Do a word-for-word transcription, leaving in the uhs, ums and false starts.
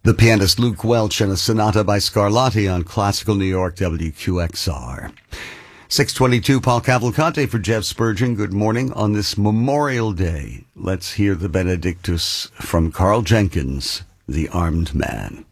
The pianist Luke Welch and a sonata by Scarlatti on Classical New York W Q X R. six twenty-two, Paul Cavalcante for Jeff Spurgeon. Good morning on this Memorial Day. Let's hear the Benedictus from Carl Jenkins, The Armed Man.